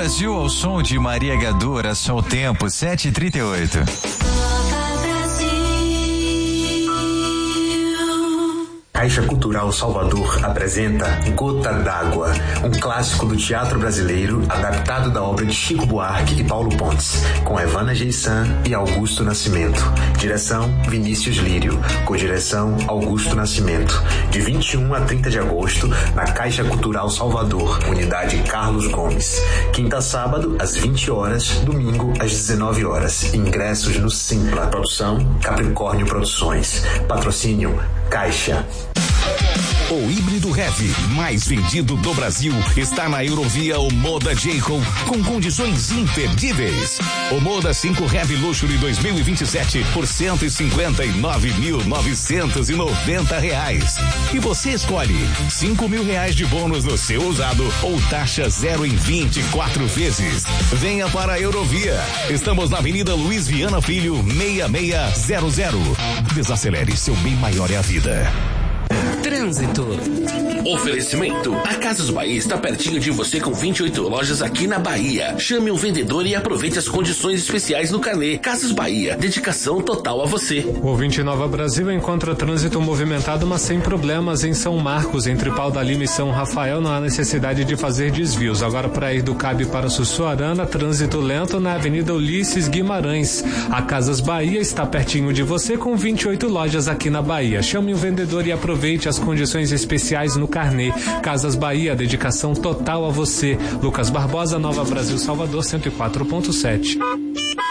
Brasil ao som de Maria Gadu, Oração ao Tempo, 7h38. Caixa Cultural Salvador apresenta Gota d'Água, um clássico do teatro brasileiro adaptado da obra de Chico Buarque e Paulo Pontes, com Evana Geissan e Augusto Nascimento. Direção Vinícius Lírio, codireção Augusto Nascimento. De 21 a 30 de agosto, na Caixa Cultural Salvador, unidade Carlos Gomes. Quinta a sábado, às 20 horas, domingo, às 19 horas. Ingressos no Simpla. Produção Capricórnio Produções. Patrocínio Caixa. O híbrido heavy mais vendido do Brasil está na Eurovia Omoda J-Com com condições imperdíveis. Omoda 5 Heavy Luxury 2027 por R$159.990. E você escolhe R$5.000 de bônus no seu usado ou taxa 0 em 24 vezes. Venha para a Eurovia. Estamos na Avenida Luiz Viana Filho, 6600. Desacelere, seu bem maior é a vida. Trânsito. Oferecimento. A Casas Bahia está pertinho de você com 28 lojas aqui na Bahia. Chame um vendedor e aproveite as condições especiais no carnê. Casas Bahia, dedicação total a você. O 20 Nova Brasil encontra trânsito movimentado, mas sem problemas em São Marcos. Entre Pau da Lima e São Rafael não há necessidade de fazer desvios. Agora para ir do Cabe para Sussuarana, trânsito lento na Avenida Ulisses Guimarães. A Casas Bahia está pertinho de você com 28 lojas aqui na Bahia. Chame um vendedor e aproveite as condições especiais no carnê. Casas Bahia, dedicação total a você. Lucas Barbosa, Nova Brasil, Salvador, 104.7.